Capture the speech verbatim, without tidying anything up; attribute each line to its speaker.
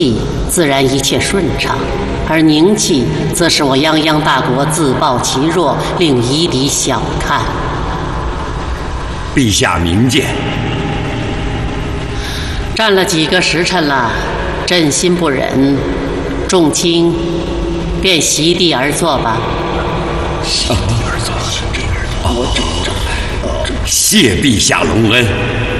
Speaker 1: 自然一切顺畅，而宁气则使我泱泱大国自暴其弱，令夷狄小看。
Speaker 2: 陛下明鉴。
Speaker 1: 战了几个时辰了，朕心不忍，众卿便席地而坐吧。
Speaker 2: 席地而坐，我这这，谢陛下隆恩。